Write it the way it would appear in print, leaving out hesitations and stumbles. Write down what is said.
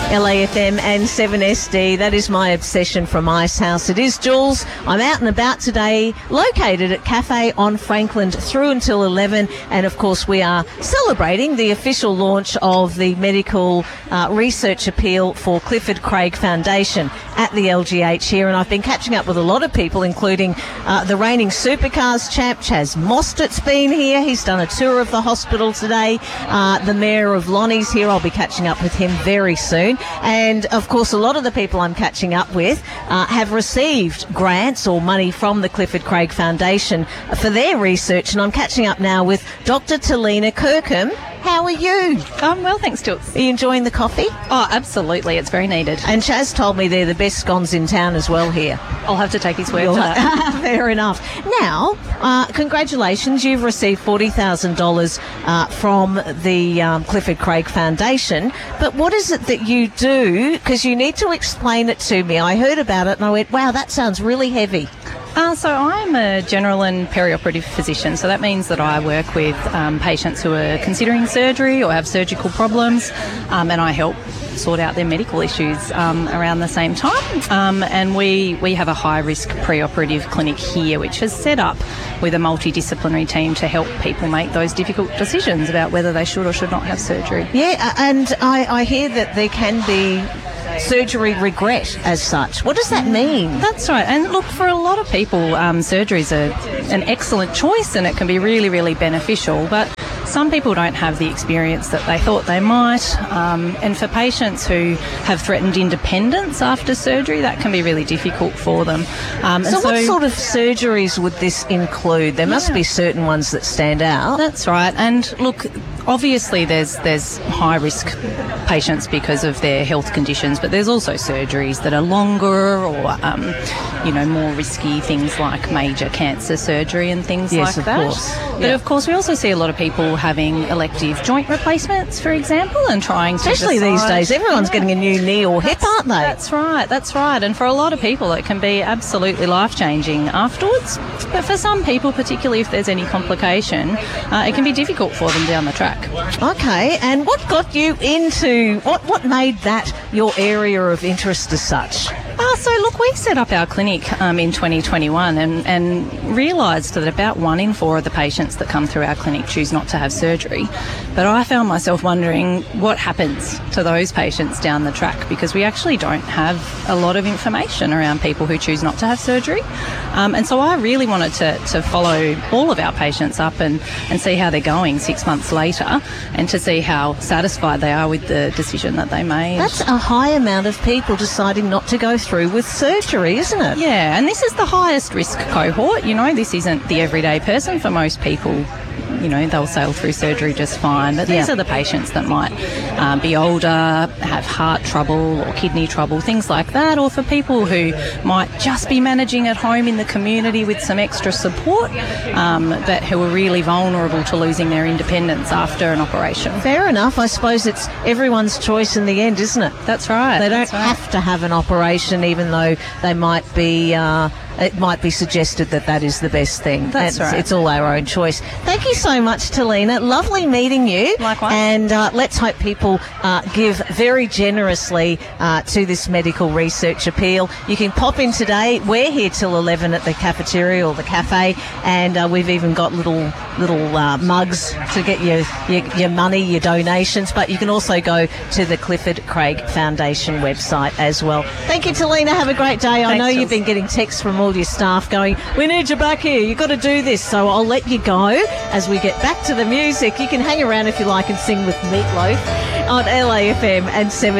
LAFM and 7SD. That is my obsession from Icehouse. It is Jules. I'm out and about today, located at Cafe on Franklin through until 11. And of course, we are celebrating the official launch of the medical research appeal for Clifford Craig Foundation at the LGH here. And I've been catching up with a lot of people, including the reigning supercars champ, Chaz Mostert's been here. He's done a tour of the hospital today. The Mayor of Lonnie's here. I'll be catching up with him very soon. And of course, a lot of the people I'm catching up with have received grants or money from the Clifford Craig Foundation for their research. And I'm catching up now with Dr. Talina Kirkham. How are you? I'm well, thanks, Jules. Are you enjoying the coffee? Oh, absolutely. It's very needed. And Chaz told me they're the best scones in town as well here. I'll have to take his word for that. Fair enough. Now, congratulations. You've received $40,000 from the Clifford Craig Foundation. But what is it that you do? Because you need to explain it to me. I heard about it and I went, wow, that sounds really heavy. So I'm a general and perioperative physician, so that means that I work with patients who are considering surgery or have surgical problems, and I help sort out their medical issues around the same time. And we have a high-risk preoperative clinic here, which is set up with a multidisciplinary team to help people make those difficult decisions about whether they should or should not have surgery. Yeah, and I hear that there can be surgery regret as such. What does that mean? That's right. And look, for a lot of people, surgery is an excellent choice and it can be really, really beneficial. But some people don't have the experience that they thought they might. And for patients who have threatened independence after surgery, that can be really difficult for them. So what sort of surgeries would this include? There must be certain ones that stand out. That's right. And look, obviously there's high-risk patients because of their health conditions, but there's also surgeries that are longer or, more risky, things like major cancer surgery and things like that. Course. But of course, we also see a lot of people having elective joint replacements, for example, and trying to Especially these days, everyone's getting a new knee or hip, aren't they? That's right. And for a lot of people, it can be absolutely life-changing afterwards. But for some people, particularly if there's any complication, it can be difficult for them down the track. Okay, and what got you into, what made that your area of interest as such? So look, we set up our clinic in 2021 and realised that about 1 in 4 of the patients that come through our clinic choose not to have surgery. But I found myself wondering what happens to those patients down the track, because we actually don't have a lot of information around people who choose not to have surgery. And so I really wanted to follow all of our patients up and see how they're going 6 months later and to see how satisfied they are with the decision that they made. That's a high amount of people deciding not to go through with surgery, isn't it? Yeah, and this is the highest risk cohort. This isn't the everyday person. For most people, they'll sail through surgery just fine. But these are the patients that might be older, have heart trouble or kidney trouble, things like that. Or for people who might just be managing at home in the community with some extra support, but who are really vulnerable to losing their independence after an operation. Fair enough. I suppose it's everyone's choice in the end, isn't it? That's right. They don't have to have an operation, even though they might be... it might be suggested that is the best thing. That's right. It's all our own choice. Thank you so much, Talina. Lovely meeting you. Likewise. And let's hope people give very generously to this medical research appeal. You can pop in today. We're here till 11 at the cafeteria or the cafe, and we've even got little mugs to get your money, your donations. But you can also go to the Clifford Craig Foundation website as well. Thank you, Talina. Have a great day. I know you've been getting texts from all your staff going, we need you back here, you've got to do this. So I'll let you go as we get back to the music. You can hang around if you like and sing with Meatloaf on LAFM and 7